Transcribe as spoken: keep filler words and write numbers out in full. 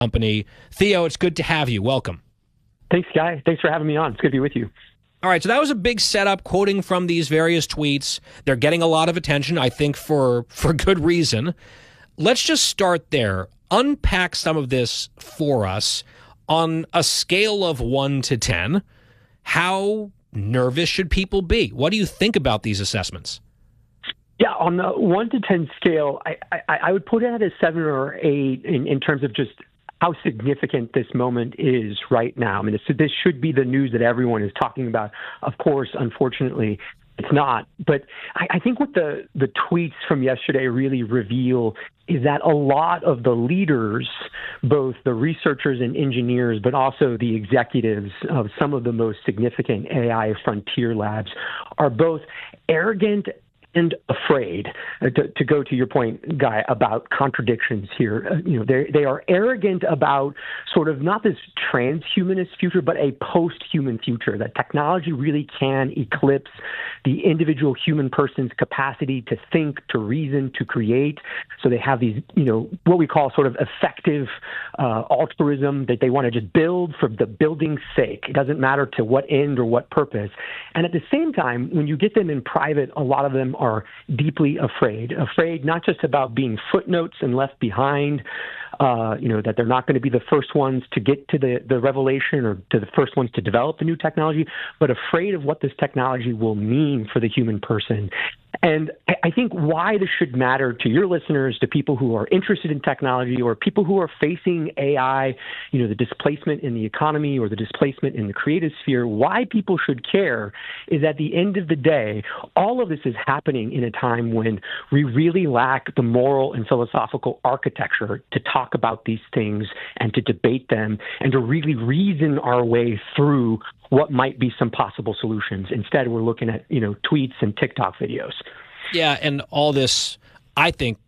company. Theo, it's good to have you. Welcome. Thanks, Guy. Thanks for having me on. It's good to be with you. All right, so that was a big setup, quoting from these various tweets. They're getting a lot of attention, I think, for, for good reason. Let's just start there. Unpack some of this for us on a scale of one to ten. How nervous should people be? What do you think about these assessments? Yeah, on the one to ten scale, I, I, I would put it at a seven or eight in, in terms of just how significant this moment is right now. I mean, this, this should be the news that everyone is talking about. Of course, unfortunately, it's not. But I, I think what the, the tweets from yesterday really reveal is that a lot of the leaders, both the researchers and engineers, but also the executives of some of the most significant A I frontier labs, are both arrogant and afraid, uh, to, to go to your point, Guy, about contradictions here. Uh, you know, they they are arrogant about sort of not this transhumanist future, but a post-human future, that technology really can eclipse the individual human person's capacity to think, to reason, to create. So they have these, you know, what we call sort of effective uh, altruism, that they want to just build for the building's sake. It doesn't matter to what end or what purpose. And at the same time, when you get them in private, a lot of them are deeply afraid, afraid not just about being footnotes and left behind, uh, you know, that they're not going to be the first ones to get to the, the revelation or to the first ones to develop the new technology, but afraid of what this technology will mean for the human person. And I think why this should matter to your listeners, to people who are interested in technology or people who are facing A I, you know, the displacement in the economy or the displacement in the creative sphere, why people should care is at the end of the day, all of this is happening in a time when we really lack the moral and philosophical architecture to talk about these things and to debate them and to really reason our way through what might be some possible solutions. Instead, we're looking at, you know, tweets and TikTok videos. Yeah, and all this, I think,